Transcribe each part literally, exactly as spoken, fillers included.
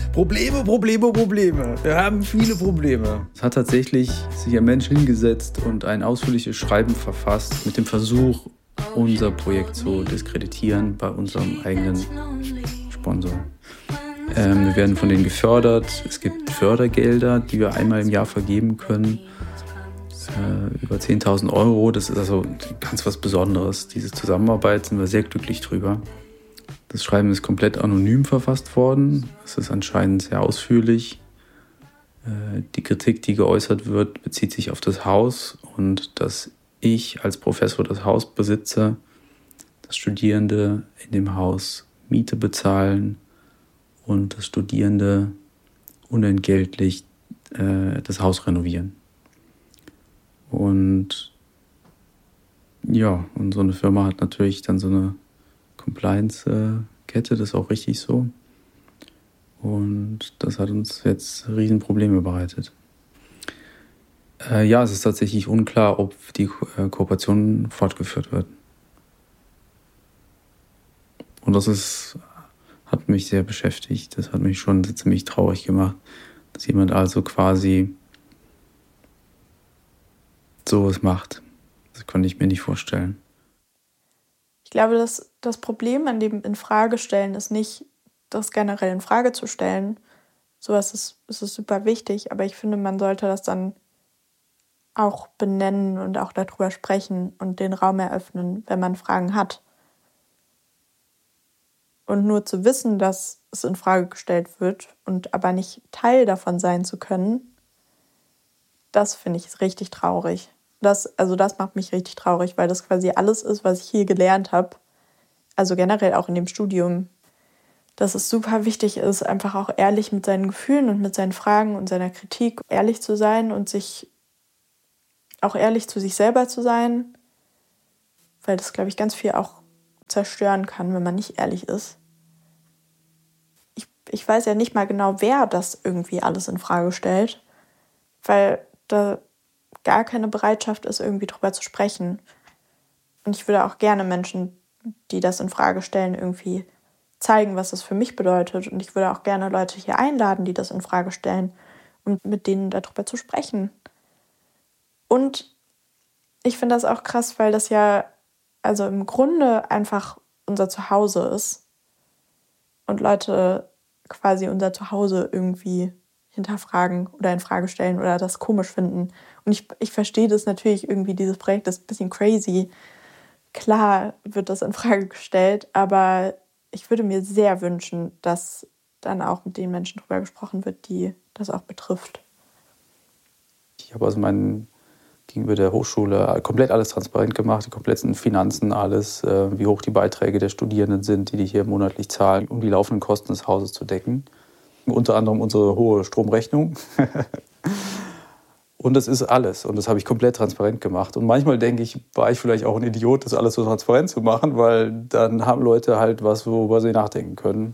Probleme, Probleme, Probleme. Wir haben viele Probleme. Es hat tatsächlich sich ein Mensch hingesetzt und ein ausführliches Schreiben verfasst mit dem Versuch, unser Projekt zu diskreditieren bei unserem eigenen Sponsor. Ähm, wir werden von denen gefördert. Es gibt Fördergelder, die wir einmal im Jahr vergeben können. Äh, über zehntausend Euro. Das ist also ganz was Besonderes. Diese Zusammenarbeit sind wir sehr glücklich drüber. Das Schreiben ist komplett anonym verfasst worden. Es ist anscheinend sehr ausführlich. Äh, die Kritik, die geäußert wird, bezieht sich auf das Haus und dass ich als Professor das Haus besitze, dass Studierende in dem Haus Miete bezahlen und dass Studierende unentgeltlich äh, das Haus renovieren. Und ja, und so eine Firma hat natürlich dann so eine Compliance-Kette, das ist auch richtig so. Und das hat uns jetzt Riesenprobleme bereitet. Äh, ja, es ist tatsächlich unklar, ob die Ko- äh, Kooperation fortgeführt wird. Und das ist, hat mich sehr beschäftigt. Das hat mich schon ziemlich traurig gemacht, dass jemand also quasi sowas macht. Das konnte ich mir nicht vorstellen. Ich glaube, dass das Problem an dem Infragestellen ist nicht, das generell in Frage zu stellen. Sowas ist, ist es super wichtig, aber ich finde, man sollte das dann auch benennen und auch darüber sprechen und den Raum eröffnen, wenn man Fragen hat. Und nur zu wissen, dass es in Frage gestellt wird und aber nicht Teil davon sein zu können, das finde ich richtig traurig. Das, also das macht mich richtig traurig, weil das quasi alles ist, was ich hier gelernt habe. Also generell auch in dem Studium. Dass es super wichtig ist, einfach auch ehrlich mit seinen Gefühlen und mit seinen Fragen und seiner Kritik ehrlich zu sein und sich auch ehrlich zu sich selber zu sein. Weil das, glaube ich, ganz viel auch zerstören kann, wenn man nicht ehrlich ist. Ich, ich weiß ja nicht mal genau, wer das irgendwie alles in Frage stellt. Weil da gar keine Bereitschaft ist, irgendwie drüber zu sprechen. Und ich würde auch gerne Menschen, die das in Frage stellen, irgendwie zeigen, was das für mich bedeutet. Und ich würde auch gerne Leute hier einladen, die das in Frage stellen, um mit denen darüber zu sprechen. Und ich finde das auch krass, weil das ja also im Grunde einfach unser Zuhause ist. Und Leute quasi unser Zuhause irgendwie hinterfragen oder in Frage stellen oder das komisch finden. Und ich, ich verstehe das natürlich irgendwie, dieses Projekt ist ein bisschen crazy. Klar wird das in Frage gestellt, aber ich würde mir sehr wünschen, dass dann auch mit den Menschen drüber gesprochen wird, die das auch betrifft. Ich habe also meinen gegenüber der Hochschule komplett alles transparent gemacht, die kompletten Finanzen, alles, äh, wie hoch die Beiträge der Studierenden sind, die die hier monatlich zahlen, um die laufenden Kosten des Hauses zu decken. Unter anderem unsere hohe Stromrechnung. Und das ist alles. Und das habe ich komplett transparent gemacht. Und manchmal denke ich, war ich vielleicht auch ein Idiot, das alles so transparent zu machen, weil dann haben Leute halt was, worüber sie nachdenken können.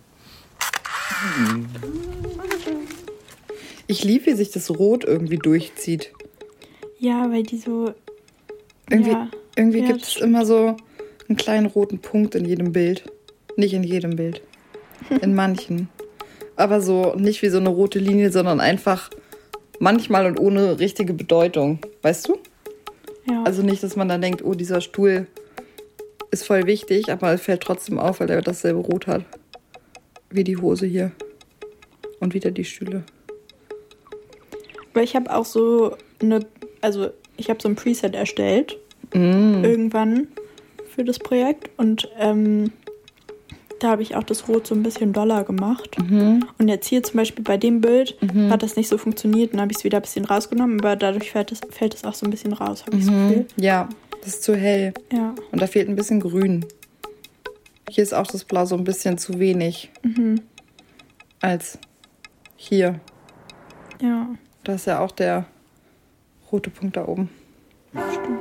Ich liebe, wie sich das Rot irgendwie durchzieht. Ja, weil die so... Irgendwie, ja, irgendwie ja, gibt es immer so einen kleinen roten Punkt in jedem Bild. Nicht in jedem Bild. In manchen. Aber so nicht wie so eine rote Linie, sondern einfach manchmal und ohne richtige Bedeutung. Weißt du? Ja. Also nicht, dass man dann denkt, oh, dieser Stuhl ist voll wichtig, aber es fällt trotzdem auf, weil er dasselbe Rot hat. Wie die Hose hier. Und wieder die Stühle. Aber ich habe auch so eine, also ich habe so ein Preset erstellt. Mm. Irgendwann für das Projekt. Und ähm, da habe ich auch das Rot so ein bisschen doller gemacht. Mhm. Und jetzt hier zum Beispiel bei dem Bild Mhm. hat das nicht so funktioniert. Dann habe ich es wieder ein bisschen rausgenommen. Aber dadurch fällt es, fällt es auch so ein bisschen raus, habe ich das Mhm. Gefühl. Ja, das ist zu hell. Ja. Und da fehlt ein bisschen Grün. Hier ist auch das Blau so ein bisschen zu wenig. Mhm. Als hier. Ja. Da ist ja auch der rote Punkt da oben. Stimmt.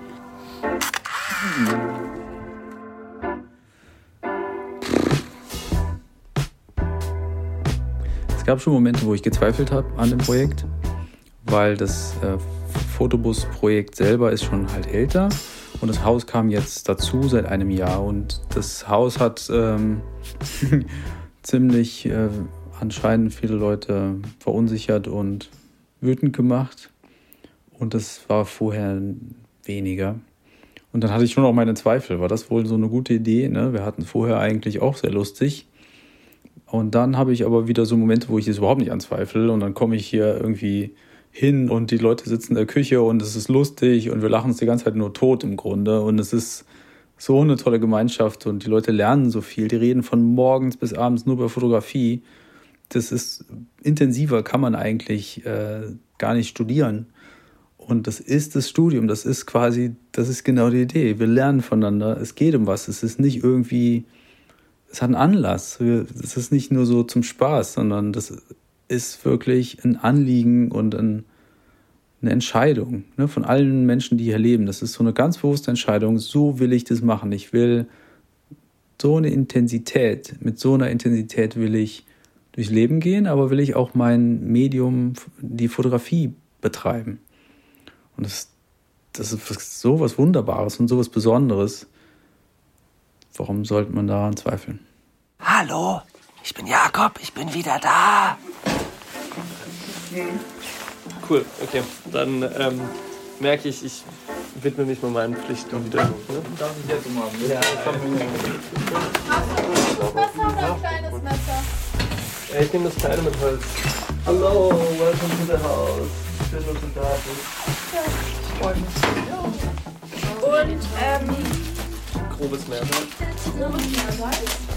Es gab schon Momente, wo ich gezweifelt habe an dem Projekt, weil das äh, Fotobus-Projekt selber ist schon halt älter und das Haus kam jetzt dazu seit einem Jahr und das Haus hat ähm, ziemlich äh, anscheinend viele Leute verunsichert und wütend gemacht. Und das war vorher weniger. Und dann hatte ich schon auch meine Zweifel. War das wohl so eine gute Idee? Ne? Wir hatten vorher eigentlich auch sehr lustig. Und dann habe ich aber wieder so Momente, wo ich es überhaupt nicht anzweifle. Und dann komme ich hier irgendwie hin und die Leute sitzen in der Küche und es ist lustig und wir lachen uns die ganze Zeit nur tot im Grunde. Und es ist so eine tolle Gemeinschaft und die Leute lernen so viel. Die reden von morgens bis abends nur über Fotografie. Das ist intensiver, kann man eigentlich äh, gar nicht studieren. Und das ist das Studium, das ist quasi, das ist genau die Idee. Wir lernen voneinander, es geht um was. Es ist nicht irgendwie, es hat einen Anlass. Es ist nicht nur so zum Spaß, sondern das ist wirklich ein Anliegen und ein, eine Entscheidung, ne, von allen Menschen, die hier leben. Das ist so eine ganz bewusste Entscheidung, so will ich das machen. Ich will so eine Intensität, mit so einer Intensität will ich durchs Leben gehen, aber will ich auch mein Medium, die Fotografie betreiben. Und das, das ist so was Wunderbares und so was Besonderes. Warum sollte man daran zweifeln? Hallo, ich bin Jakob, ich bin wieder da. Cool, okay. Dann ähm, merke ich, ich widme mich mal meinen Pflichten wieder. Ne? Darf ich jetzt mal? Ja, komm. Was haben wir ein kleines Messer? Ja, ich nehme das kleine mit Holz. Hallo, welcome to the house. Schön, dass du da bist. Ja, ich freue mich. Und, ähm... Grobes Meersalz. Grobes Meersalz.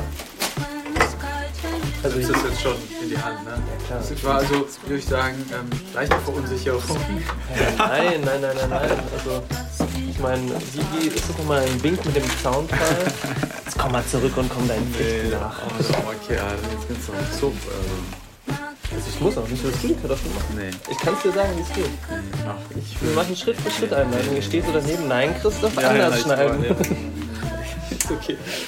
Also ich das jetzt schon in die Hand, ne? Ja, klar. Das war also, würde ich sagen, ähm, leichte Verunsicherung. Nein, nein, nein, nein, nein. Also, ich meine, wie, wie ist das nochmal ein Wink mit dem Soundfall? Jetzt komm mal zurück und komm deinen Pflichten nach. Oh, okay, also jetzt gibt's noch einen Zug. Also. Also ich muss auch nicht, was du die Kartoffeln machen. Nee. Ich kann es dir sagen, wie es geht. Nee, mach ich. Wir machen Schritt für Schritt Einleitung. Hier steht so daneben, nein, Christoph, Ja, anders ja, ich schneiden. war, ja. Ist okay.